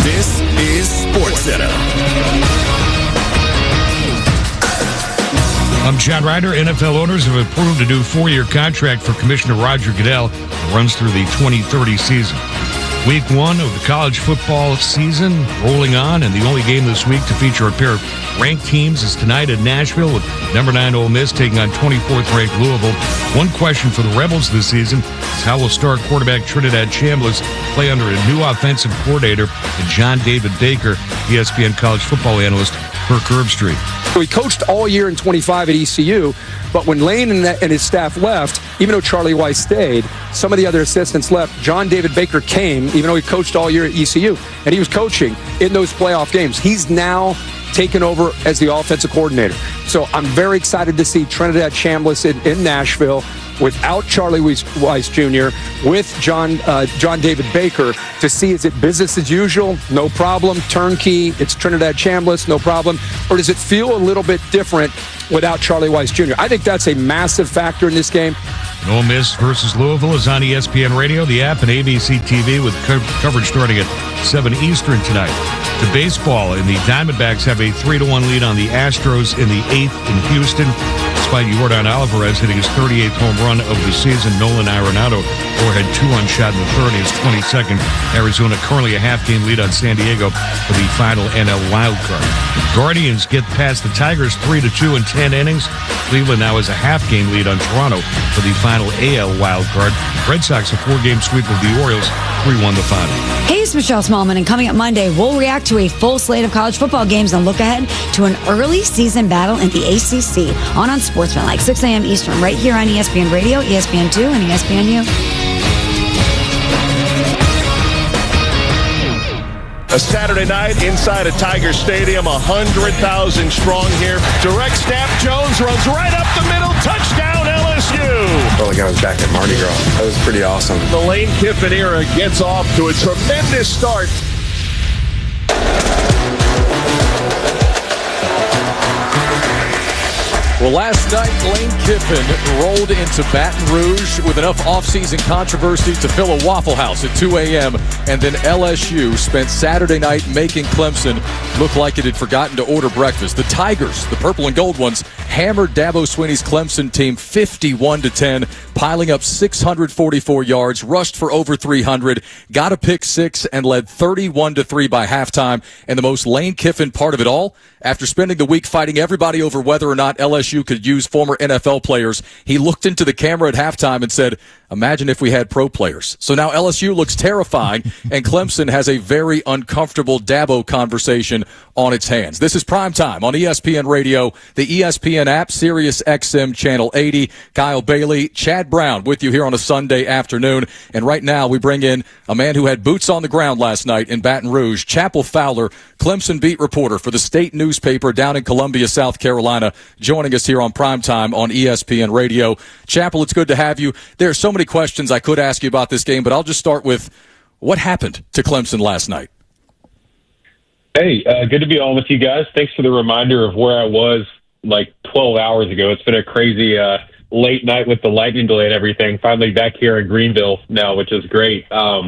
This is SportsCenter. I'm John Ryder. NFL owners have approved a new 4-year contract for Commissioner Roger Goodell that runs through the 2030 season. Week 1 of the college football season rolling on, and the only game this week to feature a pair of ranked teams is tonight at Nashville with number 9 Ole Miss taking on 24th-ranked Louisville. One question for the Rebels this season is how will star quarterback Trinidad Chambliss play under a new offensive coordinator and John David Baker, ESPN college football analyst, Kirk Herbstreit. So he coached all year in 25 at ECU, but when Lane and his staff left, even though Charlie Weiss stayed, some of the other assistants left. John David Baker came, even though he coached all year at ECU, and he was coaching in those playoff games. He's now taken over as the offensive coordinator. So I'm very excited to see Trinidad Chambliss in Nashville without Charlie Weiss Jr., with John David Baker, to see, is it business as usual, no problem, turnkey, it's Trinidad Chambliss, no problem, or does it feel a little bit different without Charlie Weiss Jr.? I think that's a massive factor in this game. Ole Miss versus Louisville is on ESPN Radio, the app, and ABC TV with coverage starting at 7 Eastern tonight. To baseball, and the Diamondbacks have a 3-1 lead on the Astros in the 8th in Houston. Despite Yordan Alvarez hitting his 38th home run of the season, Nolan Arenado had 2 unshot in the 3rd, his 22nd. Arizona currently a half-game lead on San Diego for the final NL wildcard. Guardians get past the Tigers 3-2 in 10 innings. Cleveland now has a half-game lead on Toronto for the final AL wildcard. Red Sox a 4-game sweep of the Orioles, 3-1 the final. Hey, it's Michelle Smallman, and coming up Monday, we'll react to a full slate of college football games and look ahead to an early season battle in the ACC on Sportsman, like 6 a.m. Eastern, right here on ESPN Radio, ESPN2, and ESPNU. A Saturday night inside a Tiger Stadium, 100,000 strong here. Direct snap, Jones runs right up the middle, touchdown LSU. Felt like I was back at Mardi Gras. That was pretty awesome. The Lane Kiffin era gets off to a tremendous start. Well, last night, Lane Kiffin rolled into Baton Rouge with enough offseason controversy to fill a Waffle House at 2 a.m. And then LSU spent Saturday night making Clemson look like it had forgotten to order breakfast. The Tigers, the purple and gold ones, hammered Dabo Swinney's Clemson team 51-10, piling up 644 yards, rushed for over 300, got a pick 6, and led 31-3 by halftime. And the most Lane Kiffin part of it all, after spending the week fighting everybody over whether or not LSU could use former NFL players, he looked into the camera at halftime and said, imagine if we had pro players. So now LSU looks terrifying, and Clemson has a very uncomfortable Dabo conversation on its hands. This is Primetime on ESPN Radio, the ESPN app, Sirius XM Channel 80. Kyle Bailey, Chad Brown with you here on a Sunday afternoon. And right now we bring in a man who had boots on the ground last night in Baton Rouge, Chappell Fowler, Clemson beat reporter for the state newspaper down in Columbia, South Carolina, joining us here on Primetime on ESPN Radio. Chappell, it's good to have you. There are so many questions I could ask you about this game, but I'll just start with what happened to Clemson last night? Hey, good to be on with you guys. Thanks for the reminder of where I was like 12 hours ago. It's been a crazy late night with the lightning delay and everything. Finally back here in Greenville now, which is great.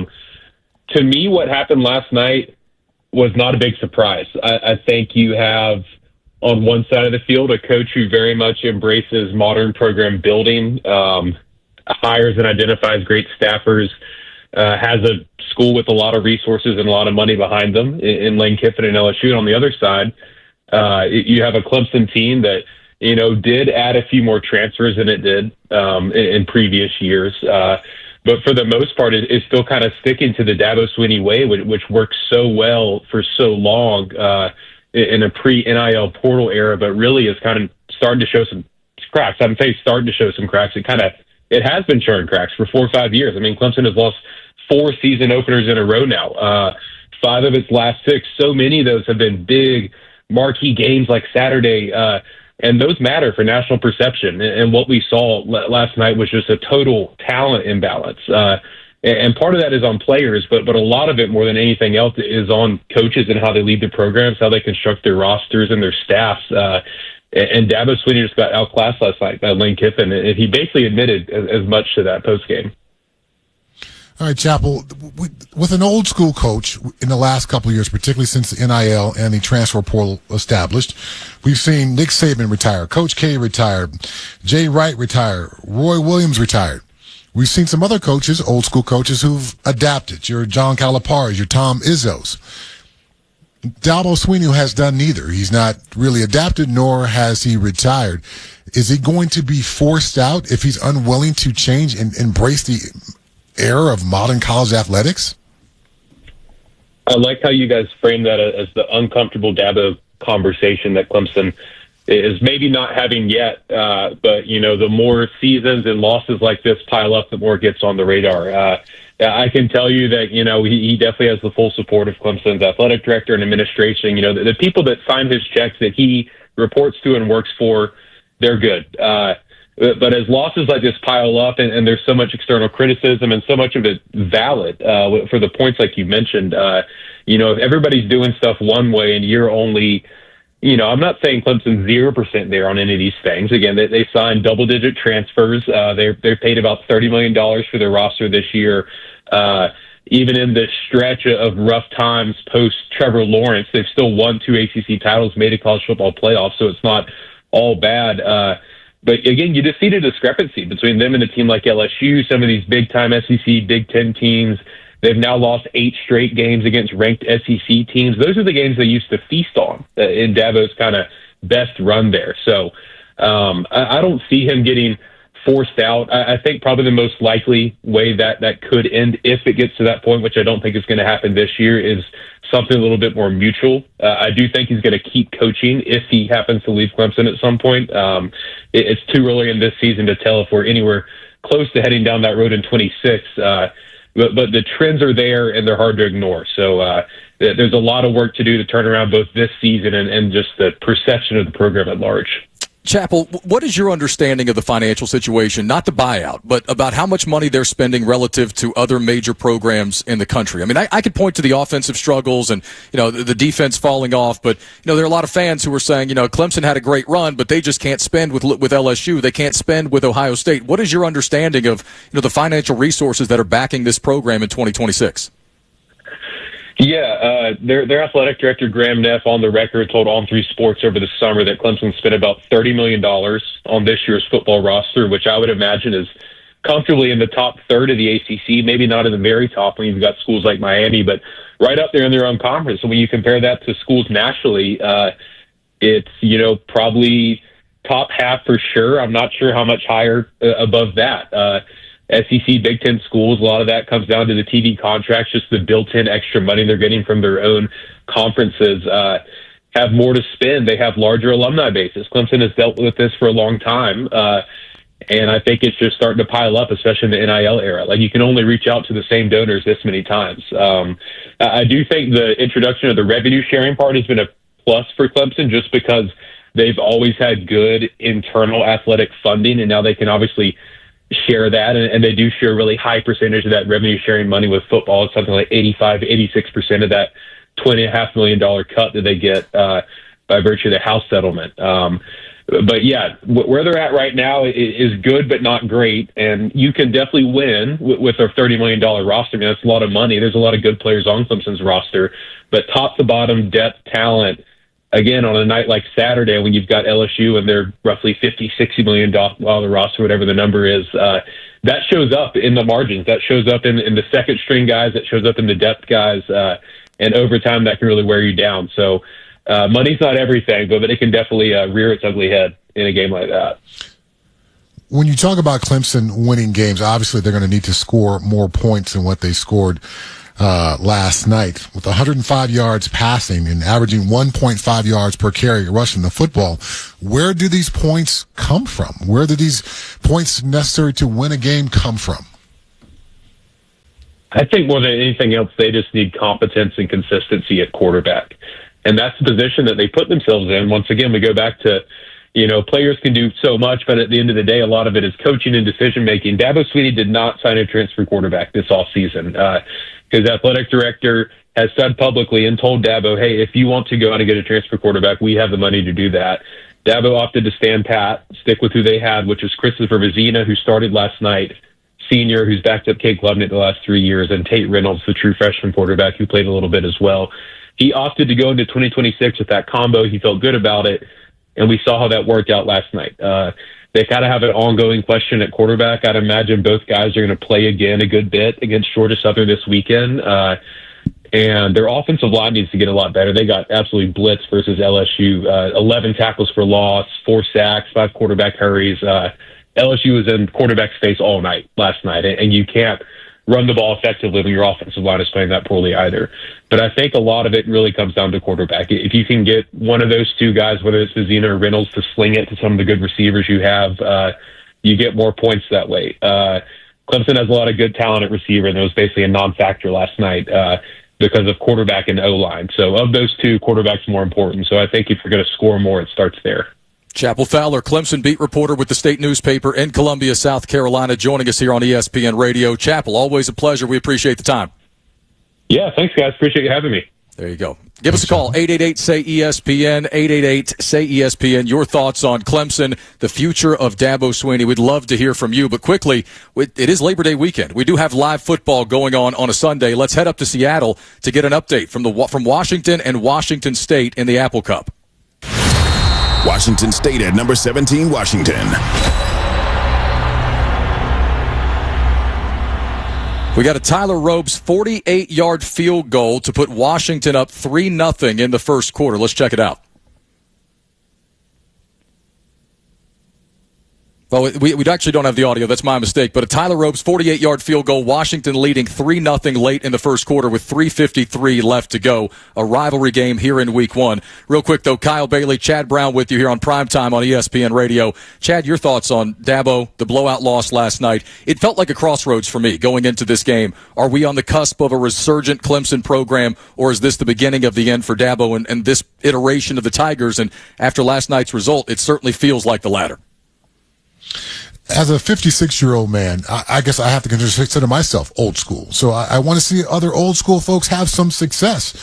To me, what happened last night was not a big surprise. I think you have on one side of the field a coach who very much embraces modern program building, hires and identifies great staffers, has a school with a lot of resources and a lot of money behind them in Lane Kiffin and LSU. And on the other side, you have a Clemson team that, you know, did add a few more transfers than it did in previous years. But for the most part, it's still kind of sticking to the Dabo Swinney way, which worked so well for so long in a pre-NIL portal era, but really is kind of starting to show some cracks. I wouldn't say starting to show some cracks. It has been showing cracks for 4 or 5 years. I mean, Clemson has lost 4 season openers in a row now. 5 of its last 6. So many of those have been big marquee games like Saturday. And those matter for national perception. And what we saw last night was just a total talent imbalance. And part of that is on players, but a lot of it, more than anything else, is on coaches and how they lead their programs, how they construct their rosters and their staffs. And Dabo Swinney just got outclassed last night by Lane Kiffin, and he basically admitted as much to that postgame. All right, Chappell, with an old school coach in the last couple of years, particularly since the NIL and the transfer portal established, we've seen Nick Saban retire, Coach K retire, Jay Wright retire, Roy Williams retired. We've seen some other coaches, old school coaches, who've adapted. Your John Calipari's, your Tom Izzo's. Dabo Swinney has done neither. He's not really adapted, nor has he retired. Is he going to be forced out if he's unwilling to change and embrace the era of modern college athletics? I like how you guys frame that as the uncomfortable Dabo conversation that Clemson is maybe not having yet. But, the more seasons and losses like this pile up, the more it gets on the radar. I can tell you that, he definitely has the full support of Clemson's athletic director and administration. The people that sign his checks that he reports to and works for, they're good. But as losses like this pile up and there's so much external criticism and so much of it valid for the points like you mentioned, if everybody's doing stuff one way and you're only, I'm not saying Clemson's 0% there on any of these things. Again, they signed double-digit transfers. They're paid about $30 million for their roster this year. Even in this stretch of rough times post Trevor Lawrence, they've still won 2 ACC titles, made a college football playoff, so it's not all bad. But again, you just see the discrepancy between them and a team like LSU, some of these big-time SEC, Big Ten teams. They've now lost 8 straight games against ranked SEC teams. Those are the games they used to feast on in Dabo's kind of best run there. So I don't see him getting forced out. I think probably the most likely way that could end, if it gets to that point, which I don't think is going to happen this year, is something a little bit more mutual. I do think he's going to keep coaching if he happens to leave Clemson at some point. It's too early in this season to tell if we're anywhere close to heading down that road in 26. But the trends are there and they're hard to ignore. So there's a lot of work to do to turn around both this season and just the perception of the program at large. Chappell, what is your understanding of the financial situation, not the buyout, but about how much money they're spending relative to other major programs in the country? I mean, I could point to the offensive struggles and, the defense falling off, but, there are a lot of fans who are saying, Clemson had a great run, but they just can't spend with LSU. They can't spend with Ohio State. What is your understanding of, the financial resources that are backing this program in 2026? Yeah, their athletic director, Graham Neff, on the record told On 3 Sports over the summer that Clemson spent about $30 million on this year's football roster, which I would imagine is comfortably in the top third of the ACC, maybe not in the very top when you've got schools like Miami, but right up there in their own conference. And when you compare that to schools nationally, it's, probably top half for sure. I'm not sure how much higher above that. SEC, Big Ten schools, a lot of that comes down to the TV contracts, just the built-in extra money they're getting from their own conferences. Have more to spend. They have larger alumni bases. Clemson has dealt with this for a long time, and I think it's just starting to pile up, especially in the NIL era. Like, you can only reach out to the same donors this many times. I do think the introduction of the revenue-sharing part has been a plus for Clemson just because they've always had good internal athletic funding, and now they can obviously share that, and they do share a really high percentage of that revenue sharing money with football. It's something like 86% of that $20.5 million cut that they get by virtue of the House settlement. But yeah, where they're at right now is good, but not great. And you can definitely win with a $30 million roster. I mean, that's a lot of money. There's a lot of good players on Clemson's roster, but top to bottom depth, talent, again, on a night like Saturday when you've got LSU and their roughly $50-60 million roster, whatever the number is, that shows up in the margins. That shows up in the second string guys. That shows up in the depth guys. And over time, that can really wear you down. So money's not everything, but it can definitely rear its ugly head in a game like that. When you talk about Clemson winning games, obviously they're going to need to score more points than what they scored last night, with 105 yards passing and averaging 1.5 yards per carry rushing the football. Where do these points come from? Where do these points necessary to win a game come from? I think more than anything else, they just need competence and consistency at quarterback. And that's the position that they put themselves in. Once again, we go back to, players can do so much, but at the end of the day, a lot of it is coaching and decision-making. Dabo Swinney did not sign a transfer quarterback this offseason. His athletic director has said publicly and told Dabo, hey, if you want to go out and get a transfer quarterback, we have the money to do that. Dabo opted to stand pat, stick with who they had, which is Christopher Vezina, who started last night, senior who's backed up Cade Klubnik the last 3 years, and Tate Reynolds, the true freshman quarterback who played a little bit as well. He opted to go into 2026 with that combo. He felt good about it, and we saw how that worked out last night. They kind of have an ongoing question at quarterback. I'd imagine both guys are going to play again a good bit against Georgia Southern this weekend. And their offensive line needs to get a lot better. They got absolutely blitzed versus LSU. 11 tackles for loss, 4 sacks, 5 quarterback hurries. LSU was in quarterback space all night last night, and you can't run the ball effectively when your offensive line is playing that poorly either. But I think a lot of it really comes down to quarterback. If you can get one of those two guys, whether it's Vizina or Reynolds, to sling it to some of the good receivers you have, you get more points that way. Clemson has a lot of good talent at receiver, and it was basically a non-factor last night because of quarterback and O-line. So of those two, quarterback's more important. So I think if you're going to score more, it starts there. Chappell Fowler, Clemson beat reporter with the State newspaper in Columbia, South Carolina, joining us here on ESPN Radio. Chappell, always a pleasure. We appreciate the time. Yeah, thanks, guys. Appreciate you having me. There you go. Give us a call, 888-SAY-ESPN, 888-SAY-ESPN. Your thoughts on Clemson, the future of Dabo Swinney. We'd love to hear from you. But quickly, it is Labor Day weekend. We do have live football going on a Sunday. Let's head up to Seattle to get an update from Washington and Washington State in the Apple Cup. Washington State at number 17, Washington. We got a Tyler Robes 48-yard field goal to put Washington up 3-0 in the first quarter. Let's check it out. Well, we actually don't have the audio. That's my mistake. But a Tyler Robes 48-yard field goal, Washington leading 3-0 late in the first quarter with 3:53 left to go. A rivalry game here in Week 1. Real quick, though, Kyle Bailey, Chad Brown with you here on Primetime on ESPN Radio. Chad, your thoughts on Dabo, the blowout loss last night. It felt like a crossroads for me going into this game. Are we on the cusp of a resurgent Clemson program, or is this the beginning of the end for Dabo and this iteration of the Tigers? And after last night's result, it certainly feels like the latter. As a 56-year-old man, I guess I have to consider myself old school. So I want to see other old school folks have some success.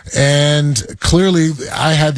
And clearly I had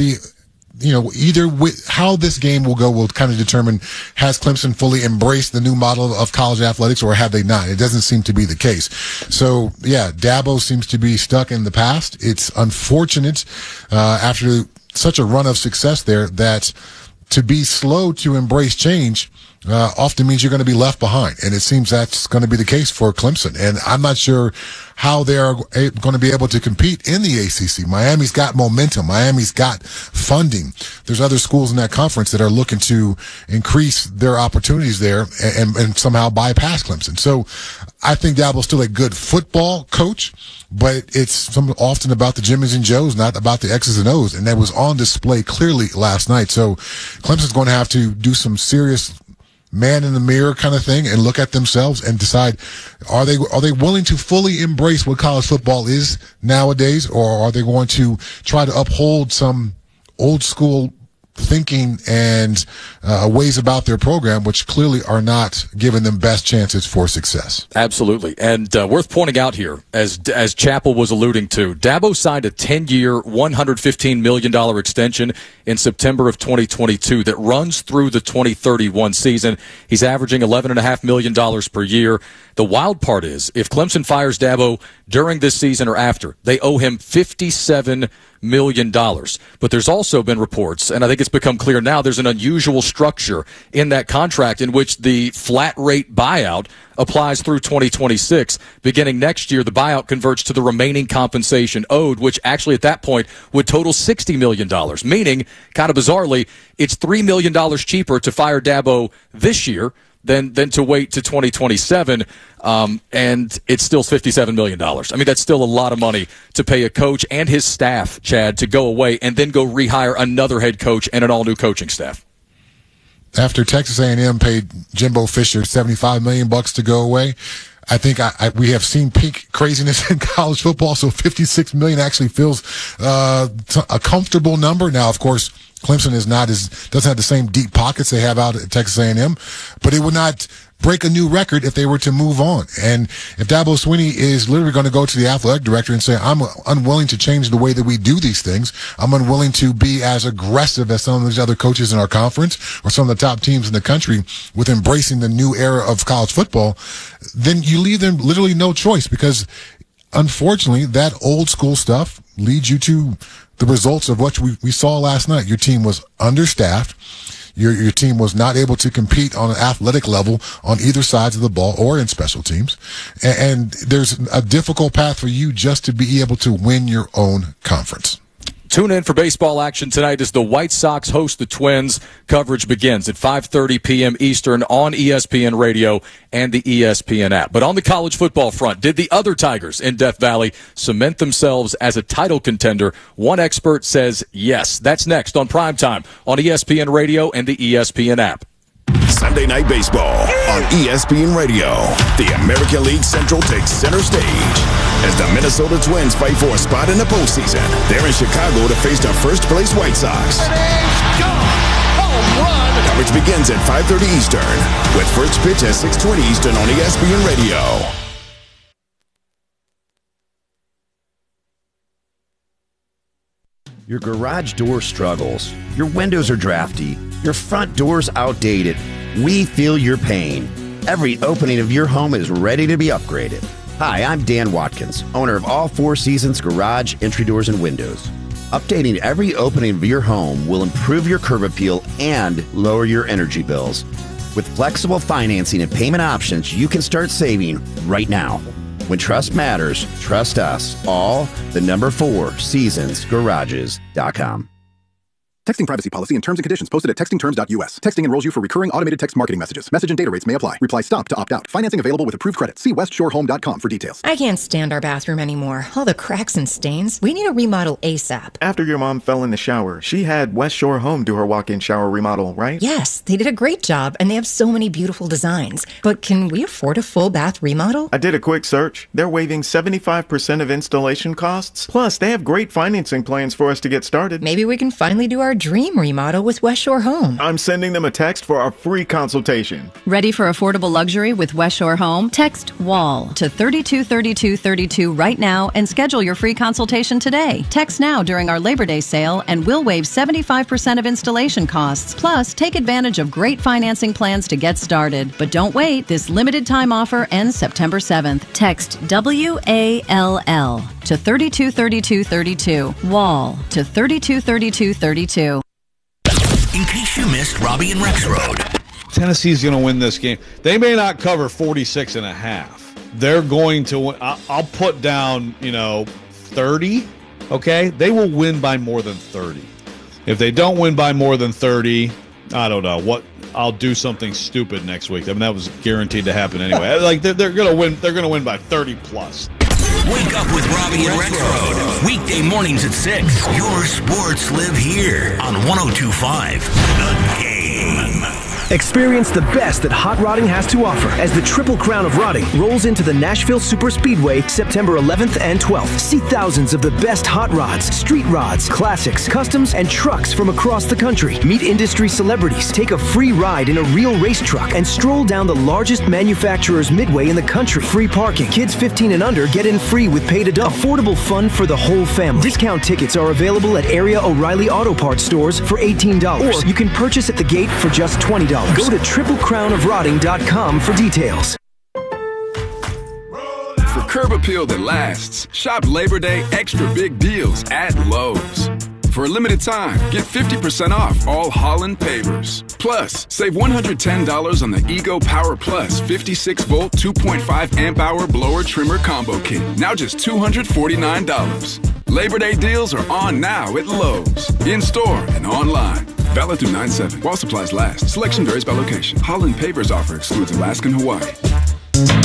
either with how this game will go will kind of determine, has Clemson fully embraced the new model of college athletics or have they not? It doesn't seem to be the case. So yeah, Dabo seems to be stuck in the past. It's unfortunate, after such a run of success there, that to be slow to embrace change often means you're going to be left behind. And it seems that's going to be the case for Clemson. And I'm not sure how they are going to be able to compete in the ACC. Miami's got momentum. Miami's got funding. There's other schools in that conference that are looking to increase their opportunities there and somehow bypass Clemson. So I think Dabo's still a good football coach, but it's often about the Jimmys and Joes, not about the X's and O's. And that was on display clearly last night. So Clemson's going to have to do some serious man in the mirror kind of thing and look at themselves and decide, are they willing to fully embrace what college football is nowadays, or are they going to try to uphold some old school thinking and ways about their program, which clearly are not giving them best chances for success. Absolutely. And worth pointing out here, as Chappell was alluding to, Dabo signed a 10-year, $115 million extension in September of 2022 that runs through the 2031 season. He's averaging $11.5 million per year. The wild part is, if Clemson fires Dabo during this season or after, they owe him $57 million. But there's also been reports, and I think it's become clear now, there's an unusual structure in that contract in which the flat rate buyout applies through 2026. Beginning next year, the buyout converts to the remaining compensation owed, which actually at that point would total $60 million, meaning, kind of bizarrely, it's $3 million cheaper to fire Dabo this year than to wait to 2027, and it's still $57 million. I mean, that's still a lot of money to pay a coach and his staff, Chad, to go away and then go rehire another head coach and an all-new coaching staff. After Texas A&M paid Jimbo Fisher $75 million to go away, I think we have seen peak craziness in college football, so $56 million actually feels a comfortable number. Now, of course, Clemson doesn't have the same deep pockets they have out at Texas A&M, but it would not break a new record if they were to move on. And if Dabo Swinney is literally going to go to the athletic director and say, I'm unwilling to change the way that we do these things, I'm unwilling to be as aggressive as some of these other coaches in our conference or some of the top teams in the country with embracing the new era of college football, then you leave them literally no choice, because unfortunately that old school stuff leads you to the results of what we saw last night. Your team was understaffed. Your team was not able to compete on an athletic level on either sides of the ball or in special teams. And there's a difficult path for you just to be able to win your own conference. Tune in for baseball action tonight as the White Sox host the Twins. Coverage begins at 5:30 p.m. Eastern on ESPN Radio and the ESPN app. But on the college football front, did the other Tigers in Death Valley cement themselves as a title contender? One expert says yes. That's next on Primetime on ESPN Radio and the ESPN app. Sunday Night Baseball on ESPN Radio. The American League Central takes center stage as the Minnesota Twins fight for a spot in the postseason. They're in Chicago to face the first-place White Sox. Home run! Coverage begins at 5:30 Eastern, with first pitch at 6:20 Eastern on ESPN Radio. Your garage door struggles. Your windows are drafty. Your front door's outdated. We feel your pain. Every opening of your home is ready to be upgraded. Hi, I'm Dan Watkins, owner of All Four Seasons Garage, Entry Doors, and Windows. Updating every opening of your home will improve your curb appeal and lower your energy bills. With flexible financing and payment options, you can start saving right now. When trust matters, trust us. All the number 4 seasonsgarages.com. Texting privacy policy and terms and conditions posted at textingterms.us. Texting enrolls you for recurring automated text marketing messages. Message and data rates may apply. Reply stop to opt out. Financing available with approved credit. See westshorehome.com for details. I can't stand our bathroom anymore. All the cracks and stains. We need a remodel ASAP. After your mom fell in the shower, she had West Shore Home do her walk-in shower remodel, right? Yes, they did a great job, and they have so many beautiful designs. But can we afford a full bath remodel? I did a quick search. They're waiving 75% of installation costs. Plus, they have great financing plans for us to get started. Maybe we can finally do our dream remodel with West Shore Home. I'm sending them a text for our free consultation. Ready for affordable luxury with West Shore Home? Text WALL to 323232 right now and schedule your free consultation today. Text now during our Labor Day sale and we'll waive 75% of installation costs. Plus, take advantage of great financing plans to get started. But don't wait. This limited time offer ends September 7th. Text WALL to 323232. WALL to 323232. In case you missed Robbie and Rex Road. Tennessee's going to win this game. They may not cover 46.5. They're going to win. I'll put down, 30. Okay? They will win by more than 30. If they don't win by more than 30, I don't know what. I'll do something stupid next week. I mean, that was guaranteed to happen anyway. They're going to win. They're going to win by 30 plus. Wake up with Robbie and Rex Road. Weekday mornings at 6. Your sports live here on 102.5 The Game. Experience the best that hot rodding has to offer as the Triple Crown of Rodding rolls into the Nashville Superspeedway September 11th and 12th. See thousands of the best hot rods, street rods, classics, customs, and trucks from across the country. Meet industry celebrities, take a free ride in a real race truck, and stroll down the largest manufacturer's midway in the country. Free parking. Kids 15 and under get in free with paid adult. Affordable fun for the whole family. Discount tickets are available at area O'Reilly Auto Parts stores for $18. Or you can purchase at the gate for just $20. Go to TripleCrownOfRodding.com for details. For curb appeal that lasts, shop Labor Day extra big deals at Lowe's. For a limited time, get 50% off all Holland pavers. Plus, save $110 on the Ego Power Plus 56-volt 2.5 amp-hour blower trimmer combo kit. Now just $249. Labor Day deals are on now at Lowe's. In-store and online. Valid through 9/7. While supplies last. Selection varies by location. Holland pavers offer excludes Alaska and Hawaii.